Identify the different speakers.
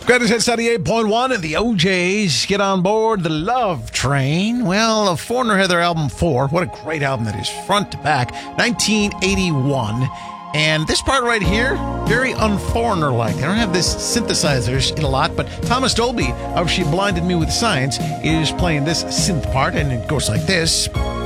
Speaker 1: Greatest Hits 98.1 and the OJs get on board the love train. Well, Foreigner had their album 4. What a great album that is, front to back. 1981. And this part right here, very un-Foreigner-like. They don't have this synthesizers in a lot, but Thomas Dolby of She Blinded Me with Science is playing this synth part, and it goes like this.